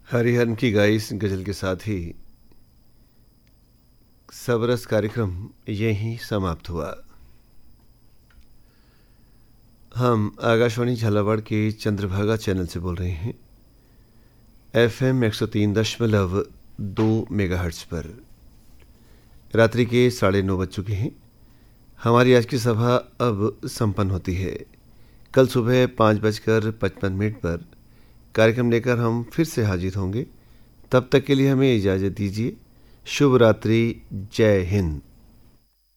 हरिहरन की गाई इस गज़ल के साथ ही सबरस कार्यक्रम यहीं समाप्त हुआ। हम आकाशवाणी झालावाड़ के चंद्रभागा चैनल से बोल रहे हैं, FM 103.2 मेगाहर्ट्ज़ पर। रात्रि के 9:30 बज चुके हैं। हमारी आज की सभा अब संपन्न होती है। कल सुबह 5:55 पर कार्यक्रम लेकर हम फिर से हाजिर होंगे। तब तक के लिए हमें इजाज़त दीजिए। शुभ रात्रि। जय हिंद।